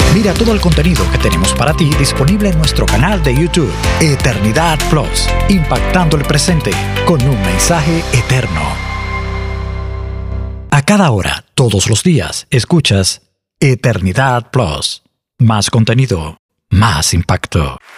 Mira todo el contenido que tenemos para ti disponible en nuestro canal de YouTube, Eternidad Plus, impactando el presente con un mensaje eterno. A cada hora, todos los días, escuchas Eternidad Plus. Más contenido, más impacto.